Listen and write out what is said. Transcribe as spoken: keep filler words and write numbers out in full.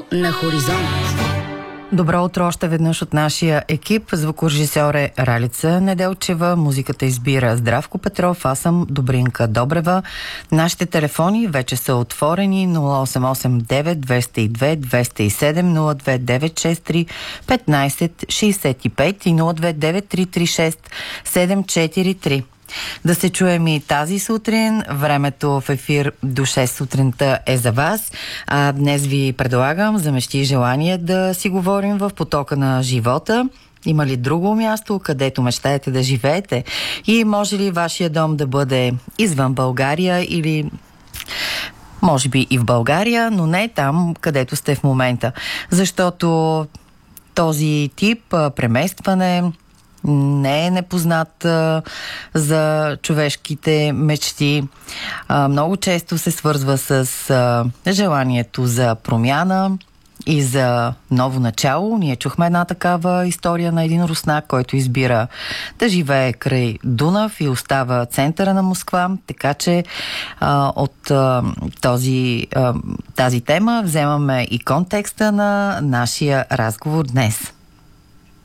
на Хоризонт. Добро утро още веднъж от нашия екип. Звукорежисьор е Ралица Неделчева, музиката избира Здравко Петров, аз съм Добринка Добрева. Нашите телефони вече са отворени: нула осем осем девет двеста и две двеста и седем, нула две девет шест три петнайсет шейсет и пет и нула две девет три три шест седем четири три. Да се чуем и тази сутрин. Времето в ефир до шест сутринта е за вас. А днес ви предлагам за мечти и желание да си говорим в потока на живота. Има ли друго място, където мечтаете да живеете? И може ли вашия дом да бъде извън България или може би и в България, но не там, където сте в момента? Защото този тип преместване не е непознат а, за човешките мечти. А, много често се свързва с а, желанието за промяна и за ново начало. Ние чухме една такава история на един руснак, който избира да живее край Дунав и остава центъра на Москва. Така че а, от а, този, а, тази тема вземаме и контекста на нашия разговор днес.